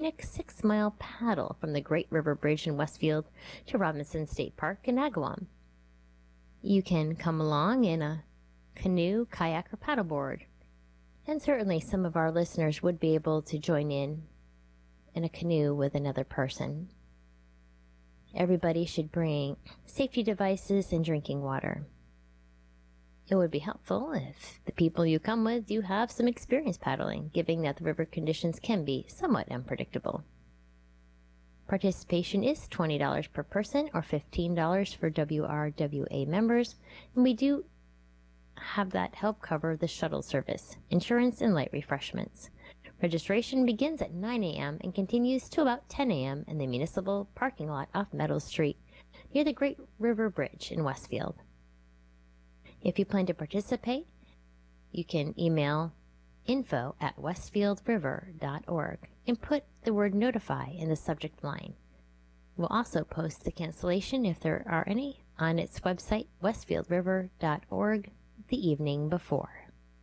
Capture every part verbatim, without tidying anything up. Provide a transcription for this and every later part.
scenic six-mile paddle from the Great River Bridge in Westfield to Robinson State Park in Agawam. You can come along in a canoe, kayak, or paddleboard. And certainly some of our listeners would be able to join in in a canoe with another person. Everybody should bring safety devices and drinking water. It would be helpful if the people you come with do have some experience paddling, given that the river conditions can be somewhat unpredictable. Participation is twenty dollars per person or fifteen dollars for W R W A members, and we do have that help cover the shuttle service, insurance, and light refreshments. Registration begins at nine a.m. and continues to about ten a.m. in the municipal parking lot off Meadows Street near the Great River Bridge in Westfield. If you plan to participate, you can email info at westfield river dot org and put the word notify in the subject line. We'll also post the cancellation, if there are any, on its website, westfield river dot org, the evening before.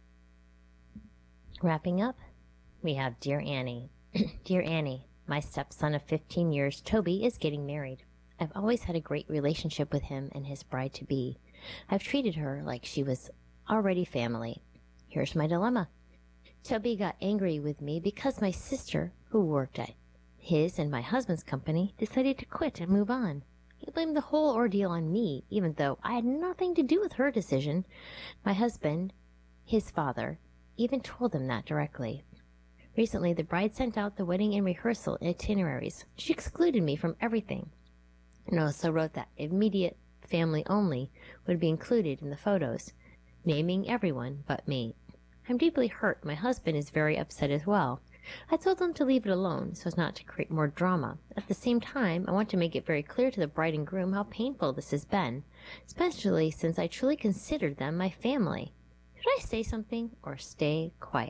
Wrapping up, we have Dear Annie. Dear Annie, my stepson of fifteen years, Toby, is getting married. I've always had a great relationship with him and his bride-to-be. I've treated her like she was already family. Here's my dilemma. Toby got angry with me because my sister, who worked at his and my husband's company, decided to quit and move on. He blamed the whole ordeal on me, even though I had nothing to do with her decision. My husband, his father, even told him that directly. Recently, the bride sent out the wedding and rehearsal itineraries. She excluded me from everything, and also wrote that immediate family only would be included in the photos, naming everyone but me. I'm deeply hurt. My husband is very upset as well. I told him to leave it alone so as not to create more drama. At the same time, I want to make it very clear to the bride and groom how painful this has been, especially since I truly considered them my family. Should I say something or stay quiet?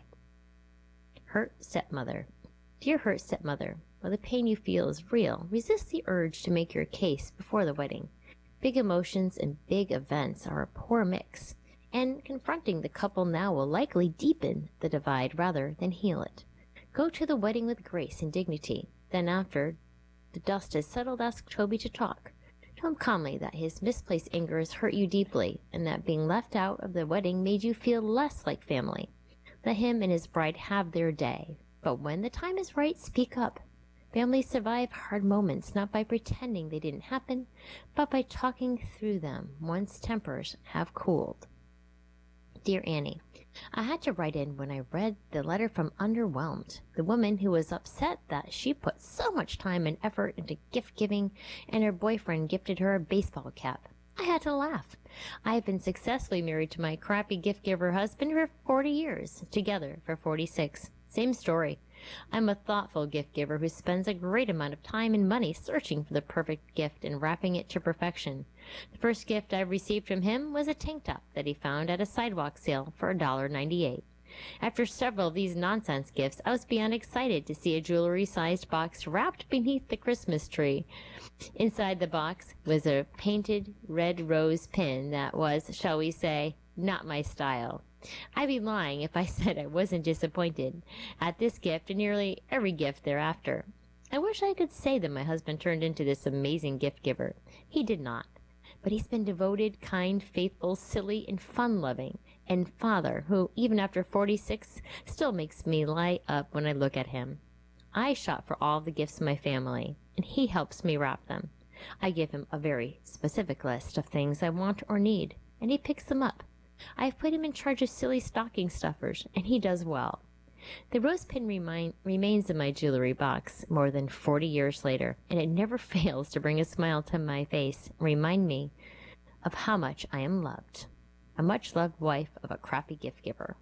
Hurt stepmother. Dear hurt stepmother, while the pain you feel is real, resist the urge to make your case before the wedding. Big emotions and big events are a poor mix, and confronting the couple now will likely deepen the divide rather than heal it. Go to the wedding with grace and dignity. Then after the dust has settled, ask Toby to talk. Tell him calmly that his misplaced anger has hurt you deeply, and that being left out of the wedding made you feel less like family. Let him and his bride have their day, but when the time is right, speak up. Families survive hard moments not by pretending they didn't happen, but by talking through them once tempers have cooled. Dear Annie, I had to write in when I read the letter from Underwhelmed, the woman who was upset that she put so much time and effort into gift giving and her boyfriend gifted her a baseball cap. I had to laugh. I have been successfully married to my crappy gift giver husband for forty years, together for forty-six. Same story. I'm a thoughtful gift giver who spends a great amount of time and money searching for the perfect gift and wrapping it to perfection. The first gift I received from him was a tank top that he found at a sidewalk sale for one dollar and ninety-eight cents. After several of these nonsense gifts, I was beyond excited to see a jewelry-sized box wrapped beneath the Christmas tree. Inside the box was a painted red rose pin that was, shall we say, not my style. I'd be lying if I said I wasn't disappointed at this gift and nearly every gift thereafter. I wish I could say that my husband turned into this amazing gift giver. He did not. But he's been devoted, kind, faithful, silly, and fun-loving, and father who, even after forty-six, still makes me light up when I look at him. I shop for all the gifts of my family, and he helps me wrap them. I give him a very specific list of things I want or need, and he picks them up. I've put him in charge of silly stocking stuffers, and he does well. The rose pin remind, remains in my jewelry box more than forty years later, and it never fails to bring a smile to my face and remind me of how much I am loved. A much-loved wife of a crappy gift giver.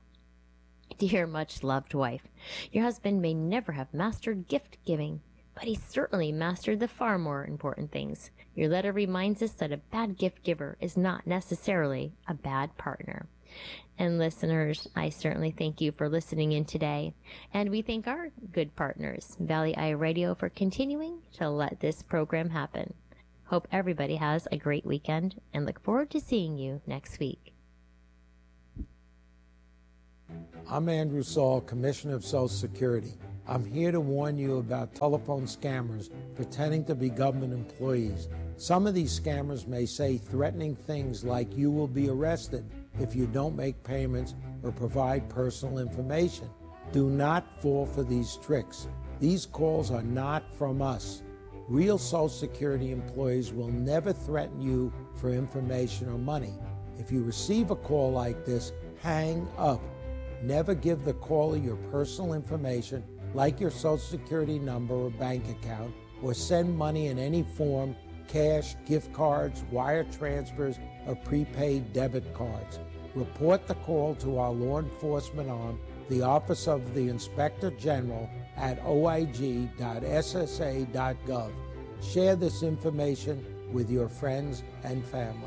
Dear much-loved wife, your husband may never have mastered gift-giving, but he certainly mastered the far more important things. Your letter reminds us that a bad gift giver is not necessarily a bad partner. And listeners, I certainly thank you for listening in today. And we thank our good partners, Valley Eye Radio, for continuing to let this program happen. Hope everybody has a great weekend and look forward to seeing you next week. I'm Andrew Saul, Commissioner of Social Security. I'm here to warn you about telephone scammers pretending to be government employees. Some of these scammers may say threatening things like you will be arrested if you don't make payments or provide personal information. Do not fall for these tricks. These calls are not from us. Real Social Security employees will never threaten you for information or money. If you receive a call like this, hang up. Never give the caller your personal information, like your Social Security number or bank account, or send money in any form, cash, gift cards, wire transfers, or prepaid debit cards. Report the call to our law enforcement arm, the Office of the Inspector General, at o i g dot s s a dot gov. Share this information with your friends and family.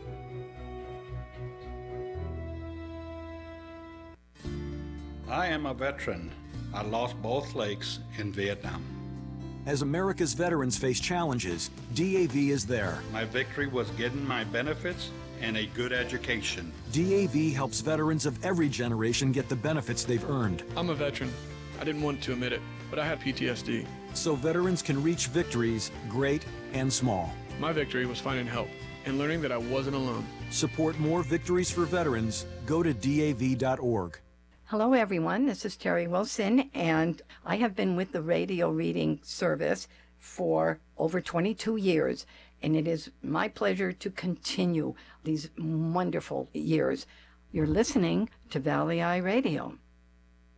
I am a veteran. I lost both legs in Vietnam. As America's veterans face challenges, D A V is there. My victory was getting my benefits and a good education. D A V helps veterans of every generation get the benefits they've earned. I'm a veteran. I didn't want to admit it, but I had P T S D. So veterans can reach victories, great and small. My victory was finding help and learning that I wasn't alone. Support more victories for veterans. Go to D A V dot org. Hello, everyone. This is Terry Wilson, and I have been with the radio reading service for over twenty-two years, and it is my pleasure to continue these wonderful years. You're listening to Valley Eye Radio.